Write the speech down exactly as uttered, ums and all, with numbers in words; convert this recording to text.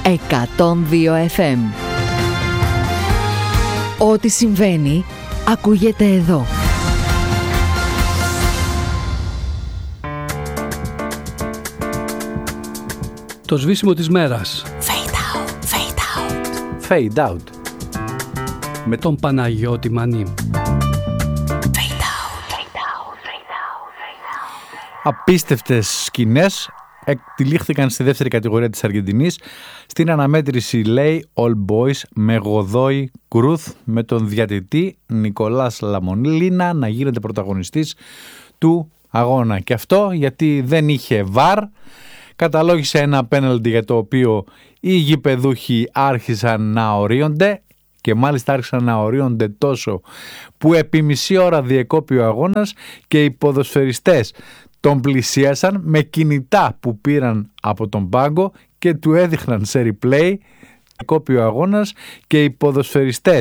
εκατόν δύο εφ εμ. Ό,τι συμβαίνει ακούγεται εδώ. Το σβήσιμο της μέρας. Fade out, fade out. Fade out. Με τον Παναγιώτη Μανί. Απίστευτες σκηνές εκτυλίχθηκαν στη δεύτερη κατηγορία της Αργεντινής. Στην αναμέτρηση λέει All Boys με Γοδόη Κρούθ με τον διαιτητή Νικολάς Λαμονίλινα να γίνεται πρωταγωνιστής του αγώνα. Και αυτό γιατί δεν είχε βαρ. Καταλόγησε ένα πέναλτι για το οποίο οι γηπεδούχοι άρχισαν να ορίονται και μάλιστα άρχισαν να ορίονται τόσο που επί μισή ώρα διεκόπη ο αγώνας και οι ποδοσφαιριστές τον πλησίασαν με κινητά που πήραν από τον πάγκο και του έδειχναν σε replay. Διεκόπη ο αγώνας και οι ποδοσφαιριστές